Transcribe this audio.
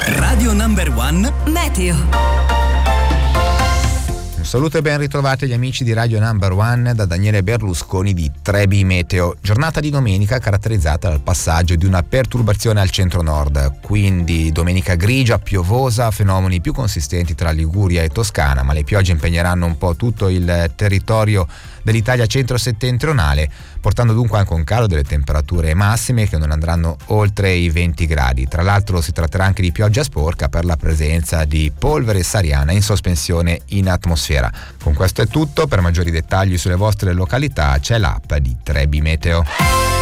Radio Number One Meteo. Un saluto e ben ritrovati agli amici di Radio Number One da Daniele Berlusconi di Trebi Meteo. Giornata di domenica caratterizzata dal passaggio di una perturbazione al centro-nord, quindi domenica grigia, piovosa, fenomeni più consistenti tra Liguria e Toscana, ma le piogge impegneranno un po' tutto il territorio dell'Italia centro-settentrionale, portando dunque anche un calo delle temperature massime che non andranno oltre i 20 gradi. Tra l'altro si tratterà anche di pioggia sporca per la presenza di polvere sahariana in sospensione in atmosfera. Con questo è tutto. Per maggiori dettagli sulle vostre località c'è l'app di Trebi Meteo.